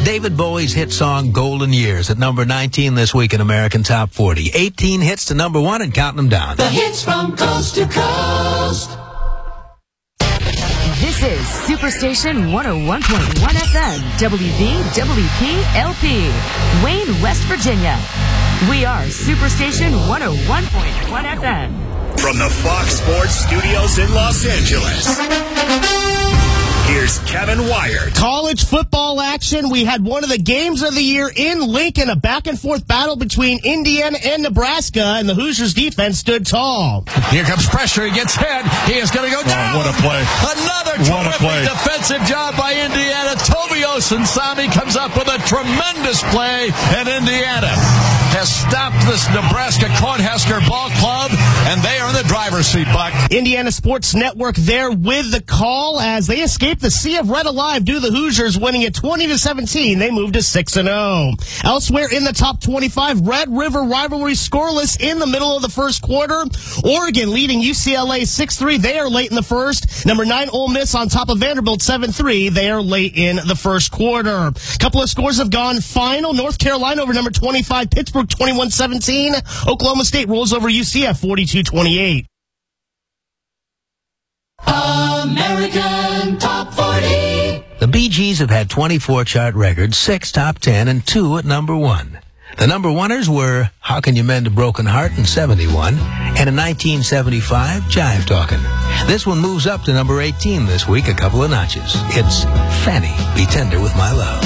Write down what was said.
David Bowie's hit song Golden Years at number 19 this week in American Top 40. 18 hits to number 1 and counting them down. The hits from coast to coast. This is Superstation 101.1 FM, WVWP LP, Wayne, West Virginia. We are Superstation 101.1 FM. From the Fox Sports Studios in Los Angeles, here's Kevin Wyatt. College football action. We had one of the games of the year in Lincoln, a back-and-forth battle between Indiana and Nebraska, and the Hoosiers' defense stood tall. Here comes pressure. He gets hit. He is going to go down. What a play. Another terrific defensive job by Indiana. Toby Osunsami comes up with a tremendous play, and Indiana has stopped this Nebraska Cornhusker ball club, and they are in the driver's seat, Buck. Indiana Sports Network there with the call as they escaped the sea of red alive due to the Hoosiers winning it 20-17. They moved to 6-0. Elsewhere in the top 25, Red River rivalry scoreless in the middle of the first quarter. Oregon leading UCLA 6-3. They are late in the first. Number 9 Ole Miss on top of Vanderbilt 7-3. They are late in the first quarter. A couple of scores have gone final. North Carolina over number 25 Pittsburgh 21-17. Oklahoma State rolls over UCF 42-28. American Top 40. The Bee Gees have had 24 chart records, 6 top 10, and 2 at number 1. The number oneers were How Can You Mend a Broken Heart in 71, and in 1975, Jive Talkin'. This one moves up to number 18 this week, a couple of notches. It's Fanny, Be Tender With My Love.